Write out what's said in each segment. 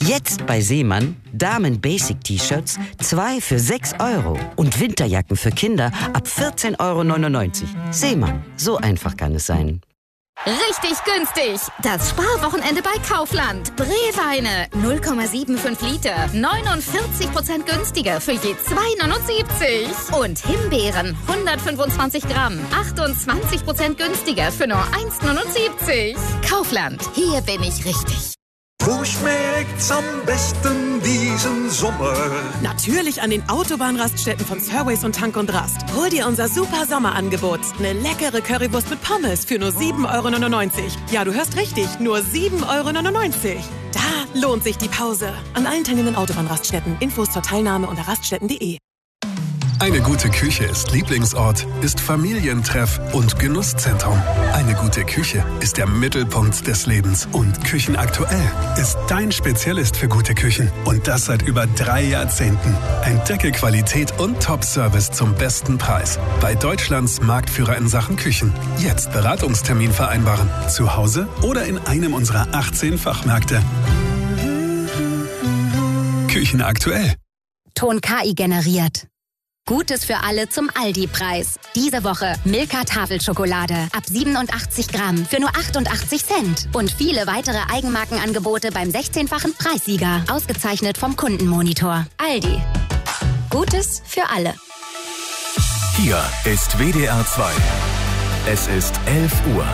Jetzt bei Seemann Damen-Basic-T-Shirts 2 für 6 € und Winterjacken für Kinder ab 14,99 €. Seemann, so einfach kann es sein. Richtig günstig! Das Sparwochenende bei Kaufland. Brewweine 0,75 Liter, 49% günstiger für je 2,79 €. Und Himbeeren 125 Gramm, 28% günstiger für nur 1,79 €. Kaufland, hier bin ich richtig. Wo schmeckt's am besten diesen Sommer? Natürlich an den Autobahnraststätten von Surways und Tank und Rast. Hol dir unser super Sommerangebot. Eine leckere Currywurst mit Pommes für nur 7,99 €. Ja, du hörst richtig, nur 7,99 €. Da lohnt sich die Pause. An allen teilnehmenden Autobahnraststätten. Infos zur Teilnahme unter raststätten.de. Eine gute Küche ist Lieblingsort, ist Familientreff und Genusszentrum. Eine gute Küche ist der Mittelpunkt des Lebens. Und Küchenaktuell ist dein Spezialist für gute Küchen. Und das seit über 3 Jahrzehnten. Entdecke Qualität und Top-Service zum besten Preis. Bei Deutschlands Marktführer in Sachen Küchen. Jetzt Beratungstermin vereinbaren. Zu Hause oder in einem unserer 18 Fachmärkte. Küchenaktuell. Ton KI generiert. Gutes für alle zum Aldi-Preis. Diese Woche Milka Tafelschokolade ab 87 Gramm für nur 88 Cent. Und viele weitere Eigenmarkenangebote beim 16-fachen Preissieger. Ausgezeichnet vom Kundenmonitor. Aldi. Gutes für alle. Hier ist WDR 2. Es ist 11 Uhr.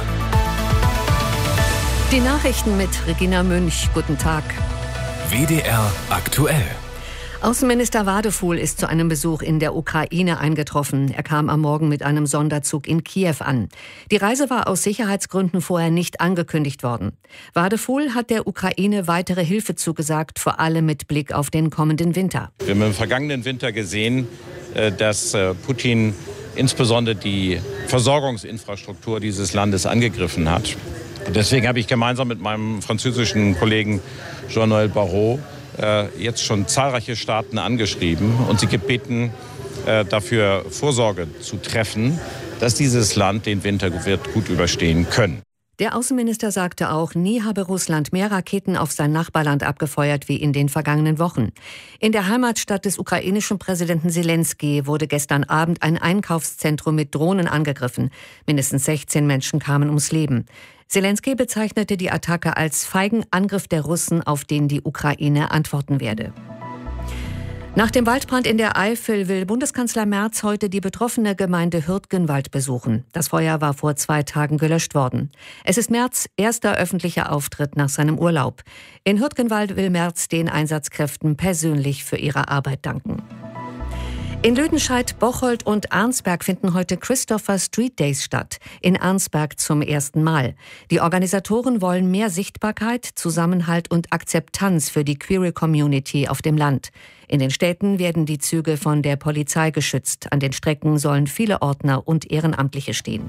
Die Nachrichten mit Regina Münch. Guten Tag. WDR aktuell. Außenminister Wadefuhl ist zu einem Besuch in der Ukraine eingetroffen. Er kam am Morgen mit einem Sonderzug in Kiew an. Die Reise war aus Sicherheitsgründen vorher nicht angekündigt worden. Wadefuhl hat der Ukraine weitere Hilfe zugesagt, vor allem mit Blick auf den kommenden Winter. Wir haben im vergangenen Winter gesehen, dass Putin insbesondere die Versorgungsinfrastruktur dieses Landes angegriffen hat. Deswegen habe ich gemeinsam mit meinem französischen Kollegen Jean-Noël Barrot jetzt schon zahlreiche Staaten angeschrieben und sie gebeten, dafür Vorsorge zu treffen, dass dieses Land den Winter wird gut überstehen können. Der Außenminister sagte auch, nie habe Russland mehr Raketen auf sein Nachbarland abgefeuert wie in den vergangenen Wochen. In der Heimatstadt des ukrainischen Präsidenten Selenskyj wurde gestern Abend ein Einkaufszentrum mit Drohnen angegriffen. Mindestens 16 Menschen kamen ums Leben. Selenskyj bezeichnete die Attacke als feigen Angriff der Russen, auf den die Ukraine antworten werde. Nach dem Waldbrand in der Eifel will Bundeskanzler Merz heute die betroffene Gemeinde Hürtgenwald besuchen. Das Feuer war vor 2 Tagen gelöscht worden. Es ist Merz' erster öffentlicher Auftritt nach seinem Urlaub. In Hürtgenwald will Merz den Einsatzkräften persönlich für ihre Arbeit danken. In Lüdenscheid, Bocholt und Arnsberg finden heute Christopher Street Days statt. In Arnsberg zum ersten Mal. Die Organisatoren wollen mehr Sichtbarkeit, Zusammenhalt und Akzeptanz für die Queer Community auf dem Land. In den Städten werden die Züge von der Polizei geschützt. An den Strecken sollen viele Ordner und Ehrenamtliche stehen.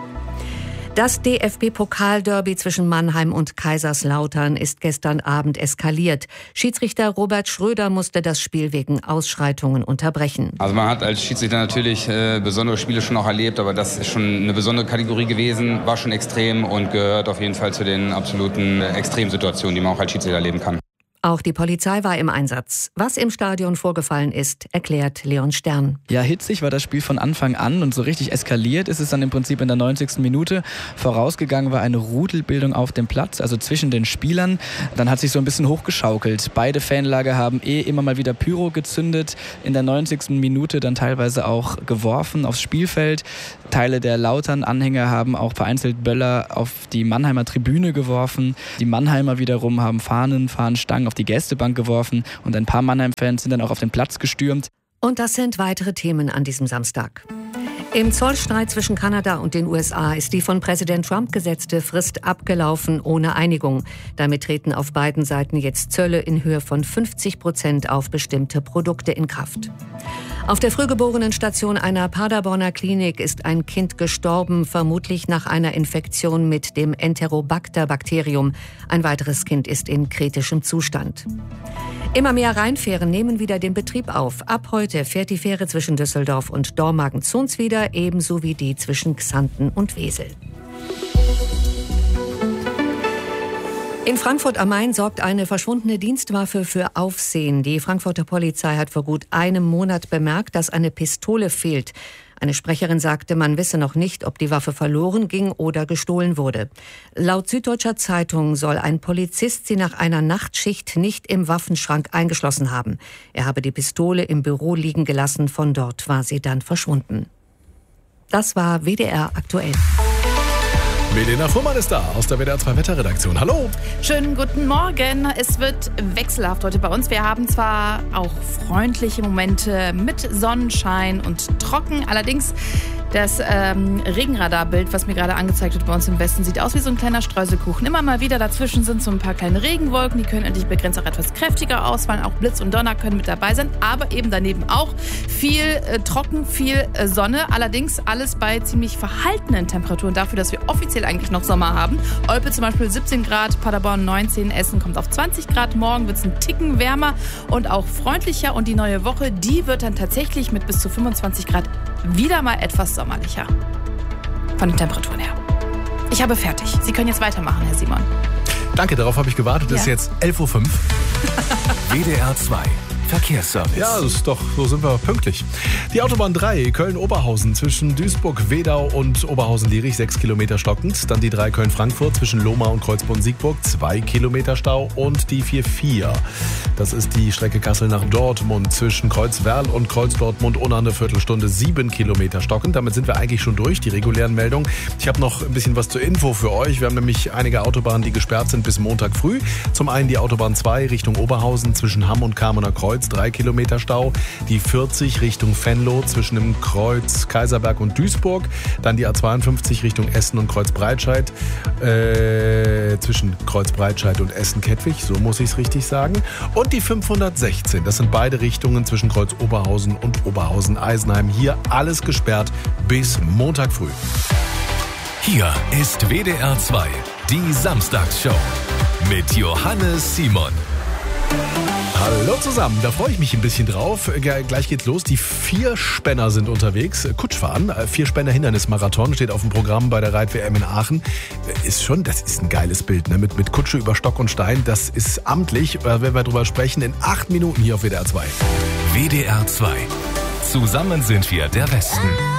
Das DFB-Pokalderby zwischen Mannheim und Kaiserslautern ist gestern Abend eskaliert. Schiedsrichter Robert Schröder musste das Spiel wegen Ausschreitungen unterbrechen. Also man hat als Schiedsrichter natürlich besondere Spiele schon auch erlebt, aber das ist schon eine besondere Kategorie gewesen, war schon extrem und gehört auf jeden Fall zu den absoluten Extremsituationen, die man auch als Schiedsrichter erleben kann. Auch die Polizei war im Einsatz. Was im Stadion vorgefallen ist, erklärt Leon Stern. Ja, hitzig war das Spiel von Anfang an und so richtig eskaliert ist es dann im Prinzip in der 90. Minute. Vorausgegangen war eine Rudelbildung auf dem Platz, also zwischen den Spielern. Dann hat sich so ein bisschen hochgeschaukelt. Beide Fanlager haben immer mal wieder Pyro gezündet. In der 90. Minute dann teilweise auch geworfen aufs Spielfeld. Teile der Lautern-Anhänger haben auch vereinzelt Böller auf die Mannheimer Tribüne geworfen. Die Mannheimer wiederum haben Fahnenstangen auf die Gästebank geworfen und ein paar Mannheim-Fans sind dann auch auf den Platz gestürmt. Und das sind weitere Themen an diesem Samstag. Im Zollstreit zwischen Kanada und den USA ist die von Präsident Trump gesetzte Frist abgelaufen ohne Einigung. Damit treten auf beiden Seiten jetzt Zölle in Höhe von 50% auf bestimmte Produkte in Kraft. Auf der Frühgeborenen-Station einer Paderborner Klinik ist ein Kind gestorben, vermutlich nach einer Infektion mit dem Enterobacter-Bakterium. Ein weiteres Kind ist in kritischem Zustand. Immer mehr Rheinfähren nehmen wieder den Betrieb auf. Ab heute fährt die Fähre zwischen Düsseldorf und Dormagen-Zunz wieder, ebenso wie die zwischen Xanten und Wesel. In Frankfurt am Main sorgt eine verschwundene Dienstwaffe für Aufsehen. Die Frankfurter Polizei hat vor gut einem Monat bemerkt, dass eine Pistole fehlt. Eine Sprecherin sagte, man wisse noch nicht, ob die Waffe verloren ging oder gestohlen wurde. Laut Süddeutscher Zeitung soll ein Polizist sie nach einer Nachtschicht nicht im Waffenschrank eingeschlossen haben. Er habe die Pistole im Büro liegen gelassen, von dort war sie dann verschwunden. Das war WDR aktuell. Melena Fuhrmann ist da aus der WDR 2 Wetterredaktion. Hallo. Schönen guten Morgen. Es wird wechselhaft heute bei uns. Wir haben zwar auch freundliche Momente mit Sonnenschein und trocken. Allerdings das Regenradarbild, was mir gerade angezeigt wird bei uns im Westen, sieht aus wie so ein kleiner Streuselkuchen. Immer mal wieder dazwischen sind so ein paar kleine Regenwolken. Die können endlich begrenzt auch etwas kräftiger ausfallen. Auch Blitz und Donner können mit dabei sein. Aber eben daneben auch viel trocken, viel Sonne. Allerdings alles bei ziemlich verhaltenen Temperaturen dafür, dass wir offiziell eigentlich noch Sommer haben. Olpe zum Beispiel 17 Grad, Paderborn 19, Essen kommt auf 20 Grad. Morgen wird es ein Ticken wärmer und auch freundlicher. Und die neue Woche, die wird dann tatsächlich mit bis zu 25 Grad wieder mal etwas sommerlicher. Von den Temperaturen her. Ich habe fertig. Sie können jetzt weitermachen, Herr Simon. Danke, darauf habe ich gewartet. Es ist jetzt 11.05 Uhr. WDR 2 Verkehrsservice. Ja, das ist doch, so sind wir pünktlich. Die Autobahn 3 Köln-Oberhausen zwischen Duisburg-Wedau und Oberhausen-Lierich 6 Kilometer stockend. Dann die 3 Köln-Frankfurt zwischen Lohmar und Kreuzborn-Siegburg 2 Kilometer Stau. Und die 4-4. Das ist die Strecke Kassel nach Dortmund zwischen Kreuzwerl und Kreuz-Dortmund ohne eine Viertelstunde 7 Kilometer stockend. Damit sind wir eigentlich schon durch, die regulären Meldungen. Ich habe noch ein bisschen was zur Info für euch. Wir haben nämlich einige Autobahnen, die gesperrt sind bis Montag früh. Zum einen die Autobahn 2 Richtung Oberhausen zwischen Hamm und Kamener Kreuz 3 Kilometer Stau. Die 40 Richtung Venlo zwischen dem Kreuz Kaiserberg und Duisburg. Dann die A52 Richtung Essen und Kreuzbreitscheid. Zwischen Kreuzbreitscheid und Essen-Kettwig, so muss ich es richtig sagen. Und die 516, das sind beide Richtungen zwischen Kreuz Oberhausen und Oberhausen-Eisenheim. Hier alles gesperrt bis Montag früh. Hier ist WDR 2, die Samstagsshow mit Johannes Simon. Hallo zusammen, da freue ich mich ein bisschen drauf. Gleich geht's los. Die Vierspänner sind unterwegs. Kutschfahren, Vierspänner Hindernismarathon steht auf dem Programm bei der Reit-WM in Aachen. Das ist ein geiles Bild, ne? Mit Kutsche über Stock und Stein. Das ist amtlich. Da werden wir drüber sprechen in 8 Minuten hier auf WDR 2. WDR 2. Zusammen sind wir der Westen.